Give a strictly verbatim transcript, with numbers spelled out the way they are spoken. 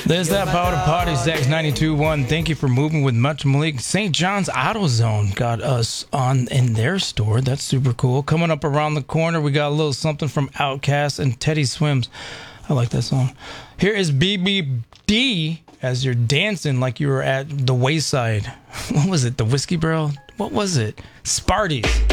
There's that power to party, Zax ninety-two point one. Thank you for moving with Much Malik. Saint John's AutoZone got us on in their store. That's super cool. Coming up around the corner, we got a little something from Outkast and Teddy Swims. I like that song. Here is B B D as you're dancing like you were at the Wayside. What was it? The Whiskey Barrel? What was it? Sparty's.